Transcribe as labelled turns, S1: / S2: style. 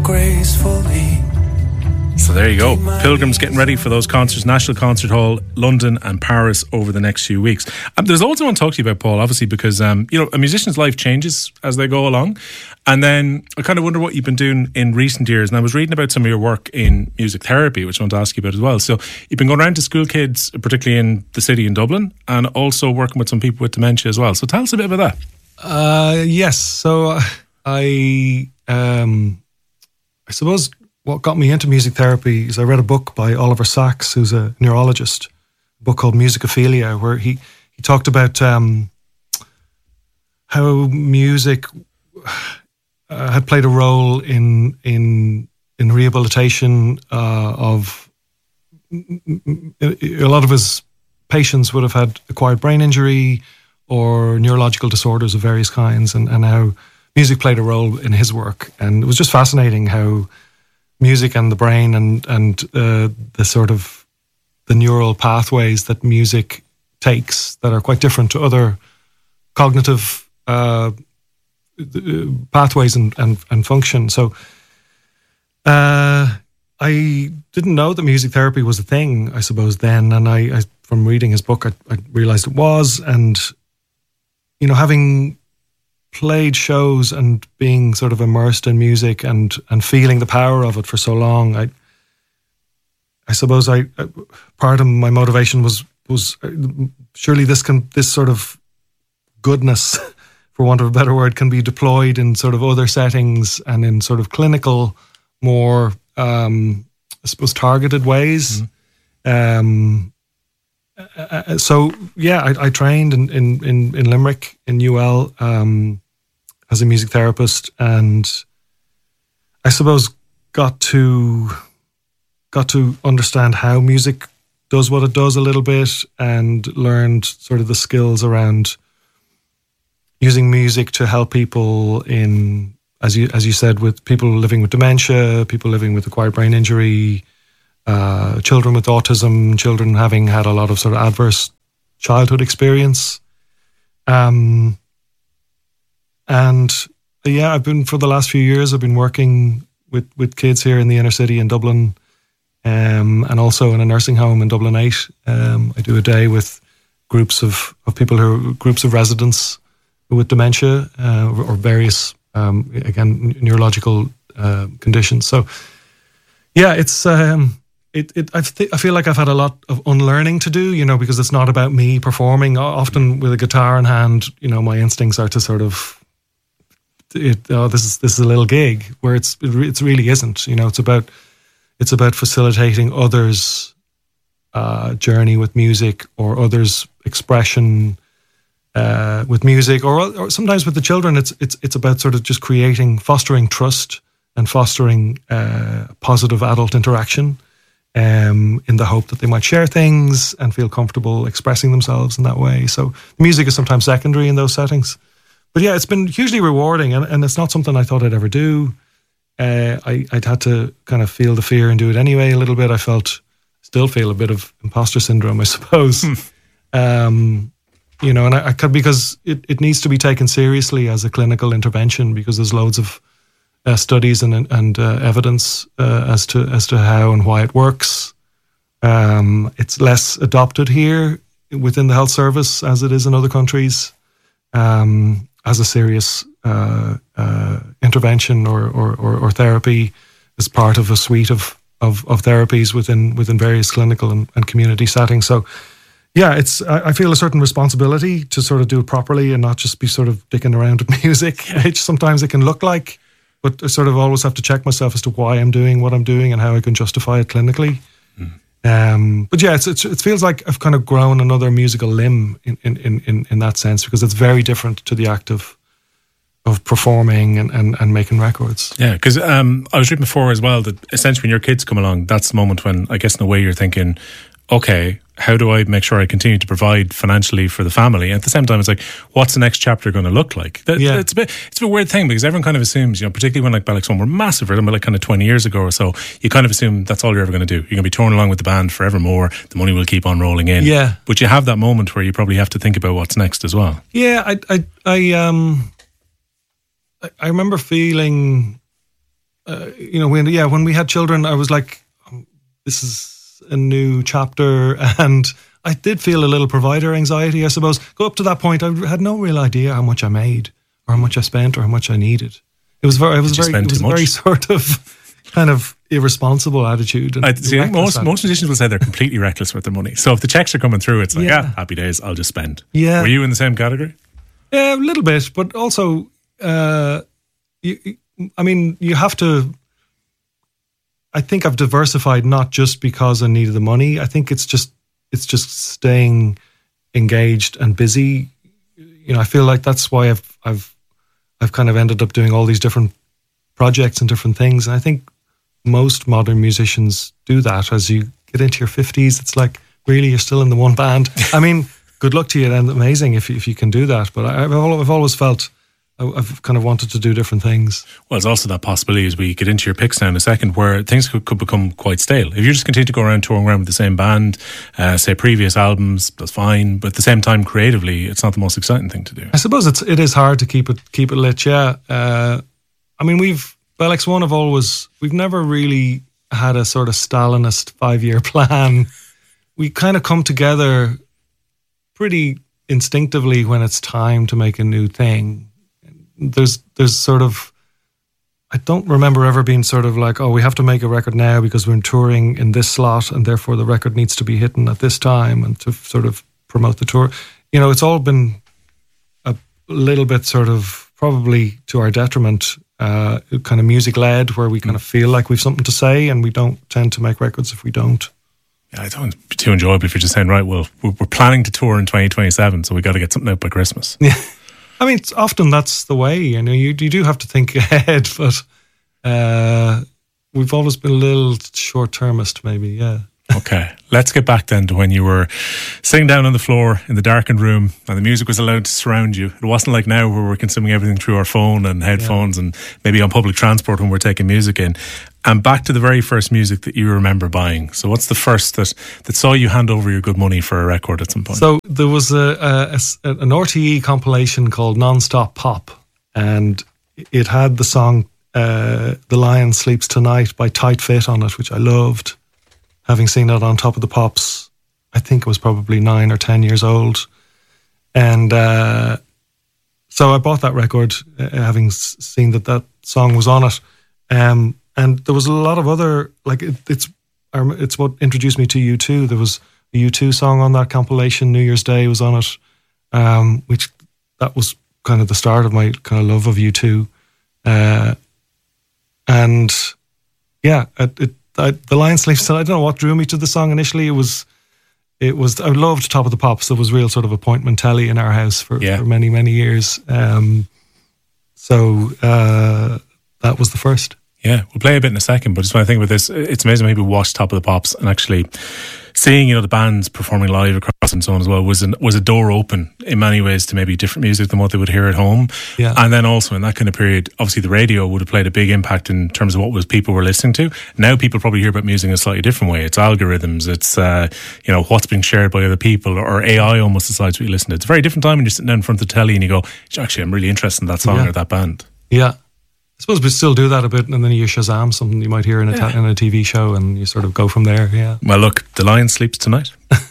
S1: gracefully.
S2: So there you go. Pilgrims getting ready for those concerts, National Concert Hall, London and Paris over the next few weeks. There's also one to talk to you about, Paul, obviously, because a musician's life changes as they go along. And then I kind of wonder what you've been doing in recent years. And I was reading about some of your work in music therapy, which I want to ask you about as well. So you've been going around to school kids, particularly in the city in Dublin, and also working with some people with dementia as well. So tell us a bit about
S3: that. Yes. So I suppose what got me into music therapy is I read a book by Oliver Sacks, who's a neurologist, a book called Musicophilia, where he talked about how music had played a role in rehabilitation of a lot of his patients would have had acquired brain injury or neurological disorders of various kinds, and how music played a role in his work. And it was just fascinating how music and the brain and the sort of the neural pathways that music takes that are quite different to other cognitive pathways and function. So I didn't know that music therapy was a thing, I suppose, then. And I from reading his book, I realized it was. And, having played shows and being sort of immersed in music and feeling the power of it for so long, I suppose part of my motivation was surely this sort of goodness, for want of a better word, can be deployed in sort of other settings and in sort of clinical, more I suppose targeted ways. So yeah, I trained in Limerick in UL as a music therapist, and I suppose got to understand how music does what it does a little bit, and learned sort of the skills around using music to help people in, as you said, with people living with dementia, people living with acquired brain injury, children with autism, children having had a lot of sort of adverse childhood experience. And yeah, for the last few years, I've been working with kids here in the inner city in Dublin, and also in a nursing home in Dublin 8. I do a day with groups of people groups of residents with dementia, or various, again, neurological conditions. So yeah, it's, I feel like I've had a lot of unlearning to do, because it's not about me performing. Often with a guitar in hand, my instincts are to sort of, this is a little gig, where it really isn't. It's about facilitating others' journey with music, or others' expression with music, or sometimes with the children. It's about sort of just fostering trust and fostering positive adult interaction, in the hope that they might share things and feel comfortable expressing themselves in that way. So music is sometimes secondary in those settings. But yeah, it's been hugely rewarding, and it's not something I thought I'd ever do. I'd had to kind of feel the fear and do it anyway a little bit. Still feel a bit of imposter syndrome, I suppose. And I could, because it needs to be taken seriously as a clinical intervention, because there's loads of studies and evidence as to how and why it works. It's less adopted here within the health service as it is in other countries, as a serious intervention or therapy, as part of a suite of therapies within various clinical and community settings. So yeah, I feel a certain responsibility to sort of do it properly and not just be sort of dicking around with music, which sometimes it can look like, but I sort of always have to check myself as to why I'm doing what I'm doing and how I can justify it clinically. But yeah, it feels like I've kind of grown another musical limb in that sense, because it's very different to the act of performing and making records.
S2: Yeah, because I was reading before as well that essentially when your kids come along, that's the moment when, I guess in a way, you're thinking, okay, how do I make sure I continue to provide financially for the family? And at the same time, it's like, what's the next chapter going to look like? It's a bit weird thing, because everyone kind of assumes, particularly when like Bellix One were massive, like kind of 20 years ago or so, you kind of assume that's all you're ever going to do. You're going to be touring along with the band forevermore. The money will keep on rolling in.
S3: Yeah.
S2: But you have that moment where you probably have to think about what's next as well.
S3: Yeah, I remember feeling, when we had children, I was like, this is a new chapter, and I did feel a little provider anxiety, I suppose. Go up to that point, I had no real idea how much I made, or how much I spent, or how much I needed. It was a very sort of kind of irresponsible attitude. And
S2: most musicians will say they're completely reckless with their money. So if the checks are coming through, it's like, happy days, I'll just spend.
S3: Yeah.
S2: Were you in the same category?
S3: Yeah, a little bit, but also, you have to. I think I've diversified not just because I needed the money. I think it's just staying engaged and busy. I feel like that's why I've kind of ended up doing all these different projects and different things. And I think most modern musicians do that. As you get into your 50s, it's like, really, you're still in the one band. I mean, good luck to you, and amazing if you can do that. But I've always felt I've kind of wanted to do different things.
S2: Well, there's also that possibility as we get into your picks now in a second where things could become quite stale. If you just continue to go around touring around with the same band, say previous albums, that's fine. But at the same time, creatively, it's not the most exciting thing to do.
S3: I suppose it is hard to keep it lit, yeah. We've never really had a sort of Stalinist 5-year plan. We kind of come together pretty instinctively when it's time to make a new thing. There's sort of, I don't remember ever being sort of like, oh, we have to make a record now because we're touring in this slot and therefore the record needs to be hitting at this time and to sort of promote the tour. It's all been a little bit sort of probably to our detriment, kind of music led, where we kind of feel like we've something to say and we don't tend to make records if we don't.
S2: Yeah, I don't be too enjoyable if you're just saying, right, well, we're planning to tour in 2027, so we got to get something out by Christmas.
S3: Yeah. I mean, often that's the way, you do have to think ahead, but we've always been a little short-termist maybe, yeah.
S2: Okay, let's get back then to when you were sitting down on the floor in the darkened room and the music was allowed to surround you. It wasn't like now where we're consuming everything through our phone and headphones and maybe on public transport when we're taking music in. And back to the very first music that you remember buying. So what's the first that saw you hand over your good money for a record at some point?
S3: So there was an RTE compilation called Non-Stop Pop, and it had the song The Lion Sleeps Tonight by Tight Fit on it, which I loved. Having seen that on Top of the Pops, I think it was probably 9 or 10 years old. And so I bought that record, having seen that song was on it. And there was a lot of other, like it's what introduced me to U2. There was a U2 song on that compilation. New Year's Day was on it, which that was kind of the start of my kind of love of U2. And yeah, The Lion Sleeps Tonight. I don't know what drew me to the song initially. It was. I loved Top of the Pops. There was real sort of appointment telly in our house for many, many years. So that was the first.
S2: Yeah, we'll play a bit in a second, but just when I think about this, it's amazing when people watch Top of the Pops and actually seeing, the bands performing live across and so on as well was a door open in many ways to maybe different music than what they would hear at home.
S3: Yeah.
S2: And then also in that kind of period, obviously the radio would have played a big impact in terms of what people were listening to. Now people probably hear about music in a slightly different way. It's algorithms, it's what's being shared by other people, or AI almost decides what you listen to. It's a very different time when you're sitting down in front of the telly and you go, actually, I'm really interested in that song or that band.
S3: Yeah. I suppose we still do that a bit, and then you Shazam something you might hear in a TV show, and you sort of go from there. Yeah.
S2: Well, look, The Lion Sleeps Tonight.